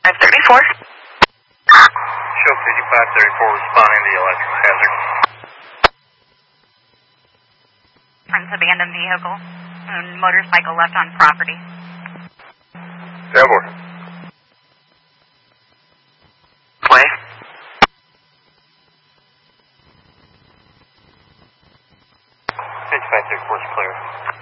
534. Show 5534 responding to the electrical hazard. Friends abandoned vehicle. Motorcycle left on property. Tabor. Play. 5534 is clear.